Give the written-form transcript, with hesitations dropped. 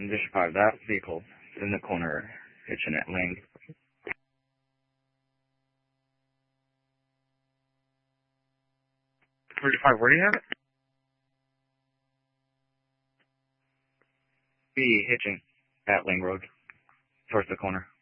Condition 5, that vehicle is in the corner, hitching at lane. 35, where do you have it? B, hitching at Lane Road, towards the corner.